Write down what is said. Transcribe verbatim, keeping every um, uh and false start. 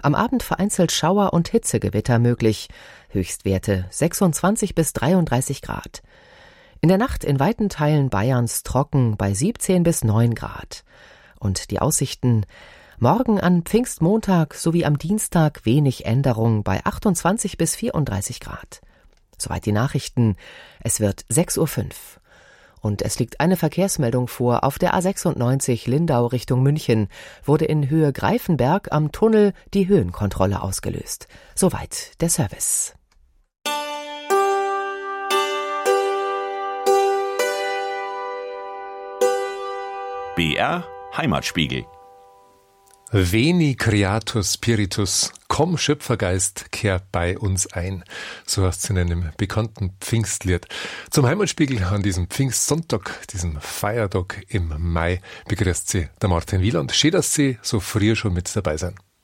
Am Abend vereinzelt Schauer und Hitzegewitter möglich. Höchstwerte sechsundzwanzig bis dreiunddreißig Grad. In der Nacht in weiten Teilen Bayerns trocken bei siebzehn bis neun Grad. Und die Aussichten: morgen an Pfingstmontag sowie am Dienstag wenig Änderung bei achtundzwanzig bis vierunddreißig Grad. Soweit die Nachrichten. Es wird sechs Uhr fünf. Und es liegt eine Verkehrsmeldung vor. Auf der A sechsundneunzig Lindau Richtung München wurde in Höhe Greifenberg am Tunnel die Höhenkontrolle ausgelöst. Soweit der Service. B R Heimatspiegel. Veni Creator Spiritus, komm Schöpfergeist, kehr bei uns ein. So heißt es in einem bekannten Pfingstlied. Zum Heimatspiegel an diesem Pfingstsonntag, diesem Feiertag im Mai, begrüßt Sie der Martin Wieland. Schön, dass Sie so früh schon mit dabei sind.